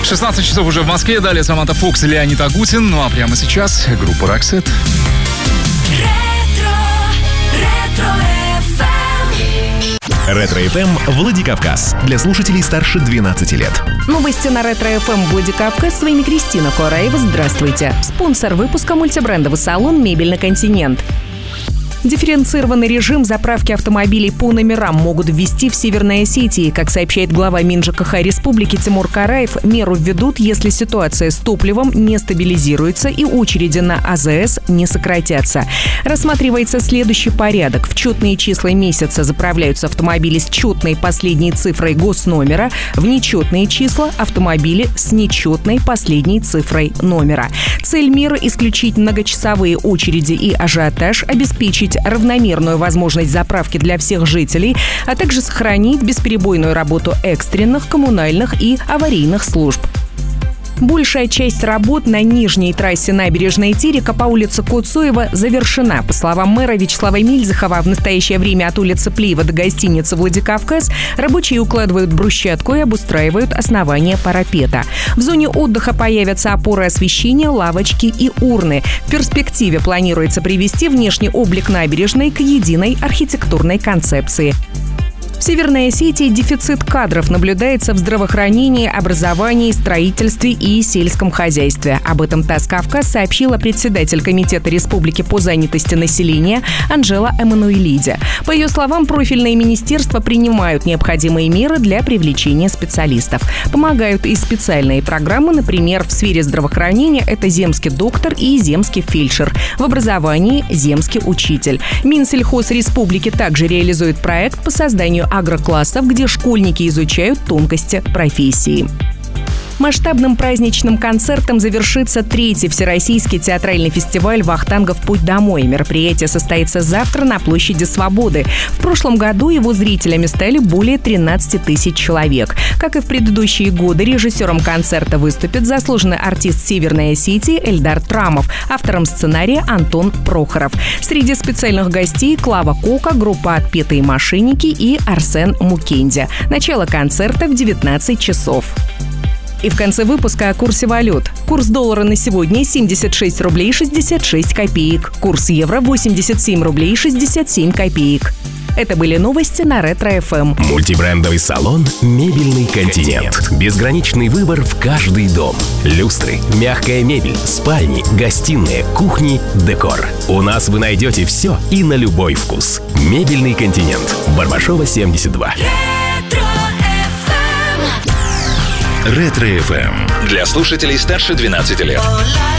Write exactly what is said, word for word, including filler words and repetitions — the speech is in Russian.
шестнадцать часов уже в Москве. Далее Саманта Фокс и Леонид Агутин. Ну а прямо сейчас группа Roxette. Ретро-эф эм Владикавказ. Для слушателей старше двенадцати лет. Новости на Ретро-эф эм Владикавказ. С вами Кристина Кораева. Здравствуйте. Спонсор выпуска — мультибрендовый салон «Мебельный континент». Дифференцированный режим заправки автомобилей по номерам могут ввести в Северной Осетии. Как сообщает глава МинЖКХ республики Тимур Караев, меру введут, если ситуация с топливом не стабилизируется и очереди на АЗС не сократятся. Рассматривается следующий порядок. В четные числа месяца заправляются автомобили с четной последней цифрой госномера, в нечетные числа — автомобили с нечетной последней цифрой номера. Цель меры — исключить многочасовые очереди и ажиотаж, обеспечить равномерную возможность заправки для всех жителей, а также сохранить бесперебойную работу экстренных, коммунальных и аварийных служб. Большая часть работ на нижней трассе набережной Терека по улице Коцуева завершена. По словам мэра Вячеслава Мильзахова, в настоящее время от улицы Плиева до гостиницы «Владикавказ» рабочие укладывают брусчатку и обустраивают основание парапета. В зоне отдыха появятся опоры освещения, лавочки и урны. В перспективе планируется привести внешний облик набережной к единой архитектурной концепции. В Северной Осетии дефицит кадров наблюдается в здравоохранении, образовании, строительстве и сельском хозяйстве. Об этом ТАСС «Кавказ» сообщила председатель Комитета Республики по занятости населения Анжела Эммануэлиди. По ее словам, профильные министерства принимают необходимые меры для привлечения специалистов. Помогают и специальные программы, например, в сфере здравоохранения — это земский доктор и земский фельдшер. В образовании — земский учитель. Минсельхоз Республики также реализует проект по созданию агроклассов, где школьники изучают тонкости профессии. Масштабным праздничным концертом завершится третий всероссийский театральный фестиваль «Вахтангов. Путь домой». Мероприятие состоится завтра на площади Свободы. В прошлом году его зрителями стали более тринадцати тысяч человек. Как и в предыдущие годы, режиссером концерта выступит заслуженный артист Северной Осетии Эльдар Трамов, автором сценария Антон Прохоров. Среди специальных гостей — Клава Кока, группа «Отпетые мошенники» и Арсен Мукенди. Начало концерта в девятнадцать часов. И в конце выпуска о курсе валют. Курс доллара на сегодня — семьдесят шесть рублей шестьдесят шесть копеек. Курс евро — восемьдесят семь рублей шестьдесят семь копеек. Это были новости на Ретро-эф эм. Мультибрендовый салон «Мебельный континент». Безграничный выбор в каждый дом. Люстры, мягкая мебель, спальни, гостиные, кухни, декор. У нас вы найдете все и на любой вкус. «Мебельный континент». Барбашова, семьдесят два. Ретро-эф эм. Для слушателей старше двенадцати лет.